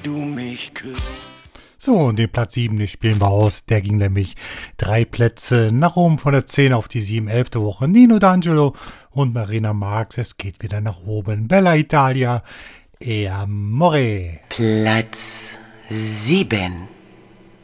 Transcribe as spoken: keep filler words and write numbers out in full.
du mich küsst. So, und den Platz sieben, den spielen wir aus. Der ging nämlich drei Plätze nach oben von der zehn auf die sieben, elfte Woche. Nino D'Angelo und Marina Marx. Es geht wieder nach oben. Bella Italia, E Amore. Platz sieben.